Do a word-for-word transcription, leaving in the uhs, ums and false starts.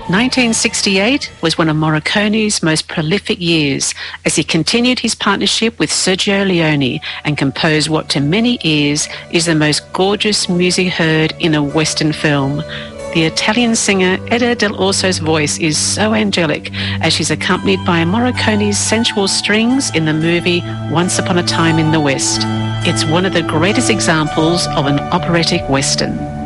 nineteen sixty-eight was one of Morricone's most prolific years as he continued his partnership with Sergio Leone and composed what to many ears is the most gorgeous music heard in a Western film. The Italian singer Eda Del Orso's voice is so angelic as she's accompanied by Morricone's sensual strings in the movie Once Upon a Time in the West. It's one of the greatest examples of an operatic Western.